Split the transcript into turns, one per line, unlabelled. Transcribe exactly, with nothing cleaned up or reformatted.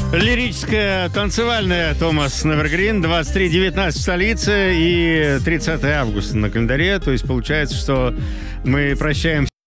Лирическая, танцевальная Томас Невергрин. двадцать три девятнадцать в столице и тридцатое августа на календаре. То есть получается, что мы прощаемся